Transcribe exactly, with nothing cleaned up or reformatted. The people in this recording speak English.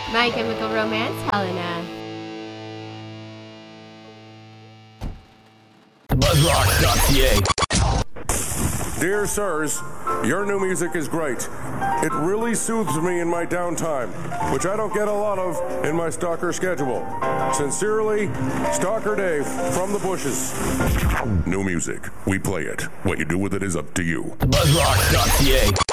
My Chemical Romance, Helena. Buzzrock dot c a. Dear sirs, your new music is great. It really soothes me in my downtime, which I don't get a lot of in my stalker schedule. Sincerely, Stalker Dave from the bushes. New music. We play it. What you do with it is up to you. Buzzrock dot c a.